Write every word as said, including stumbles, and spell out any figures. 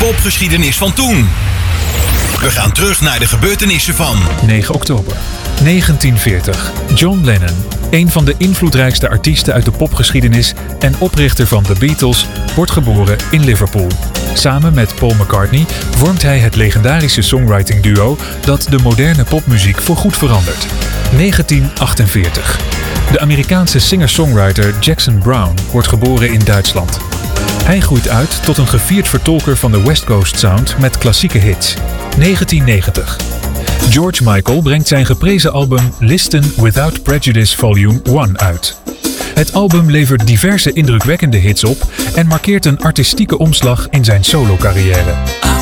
popgeschiedenis van toen. We gaan terug naar de gebeurtenissen van negen oktober negentien veertig. John Lennon, een van de invloedrijkste artiesten uit de popgeschiedenis en oprichter van The Beatles, wordt geboren in Liverpool. Samen met Paul McCartney vormt hij het legendarische songwriting duo dat de moderne popmuziek voorgoed verandert. negentien achtenveertig. De Amerikaanse singer-songwriter Jackson Browne wordt geboren in Duitsland. Hij groeit uit tot een gevierd vertolker van de West Coast Sound met klassieke hits. negentien negentig. George Michael brengt zijn geprezen album Listen Without Prejudice Volume één uit. Het album levert diverse indrukwekkende hits op en markeert een artistieke omslag in zijn solo-carrière.